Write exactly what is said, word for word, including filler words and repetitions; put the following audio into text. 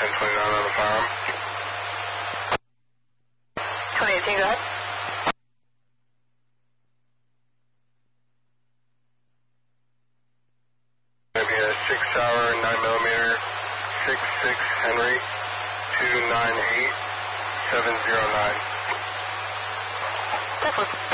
ten twenty-nine on the firearm. twenty eighteen, go ahead. Maybe a six hour, nine millimeter, six six Henry, two nine eight, seven zero nine. Definitely.